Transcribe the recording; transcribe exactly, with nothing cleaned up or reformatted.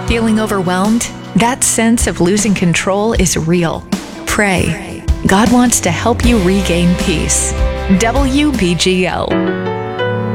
Feeling overwhelmed? That sense of losing control is real. Pray. God wants to help you regain peace. W B G L